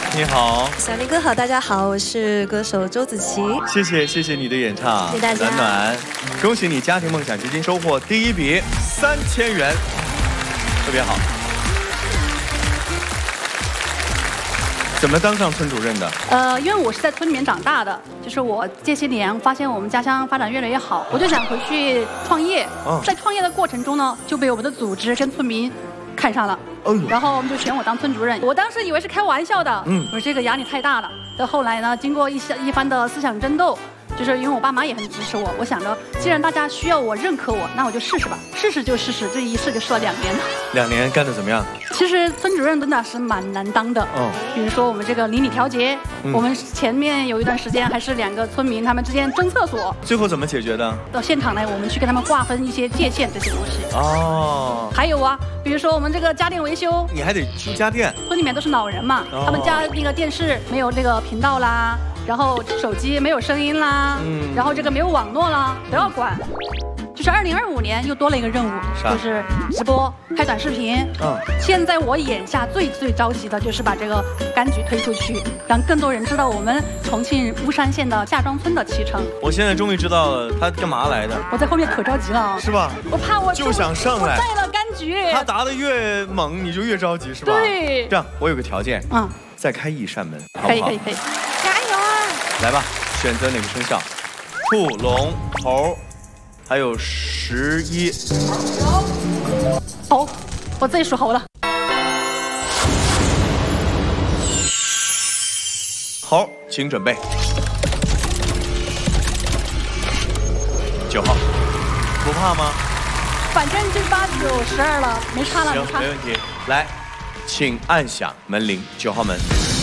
你好， 小林哥好，大家好，我是歌手周子琪。 谢谢你的演唱， 谢谢大家， 暖暖，恭喜你家庭梦想基金收获第一笔3000元，特别好。怎么当上村主任的？ 因为我是在村里面长大的，就是我这些年发现我们家乡发展越来越好，我就想回去创业。在创业的过程中呢，就被我们的组织跟村民看上了。然后我们就选我当村主任。我当时以为是开玩笑的，我说这个压力太大了。到后来呢，经过一番的思想争斗，就是因为我爸妈也很支持我，我想着既然大家需要我认可我，那我就试试吧，试试就试试，这一试就试了2年。 2年干得怎么样？ 其实村主任真的是蛮难当的。比如说我们这个邻里调节，我们前面有一段时间还是2个村民他们之间争厕所， 最后怎么解决的？ 到现场呢，我们去跟他们划分一些界限这些东西。还有啊，比如说我们这个家电维修， 你还得修家电。 村里面都是老人嘛，他们家那个电视没有这个频道啦，然后手机没有声音啦，然后这个没有网络啦，都要管。就是2025年又多了一个任务，就是直播拍短视频。现在我眼下最着急的就是把这个柑橘推出去，让更多人知道我们重庆巫山县的夏庄村的启程。 我现在终于知道了他干嘛来的。 我在后面可着急了， 是吧？ 我怕我就想上来。 我带了柑橘， 他答得越猛，你就越着急，是吧？ 对。 这样，我有个条件，再开1扇门，好不好？ 可以，加油啊！ 来吧，选择哪个生肖？兔、龙、猴。还有11。 猴，我自己属猴了。 猴，请准备。9号，不怕吗？ 反正就8、9、12了，没差了。 行，没问题。来，请按响门铃，9号门。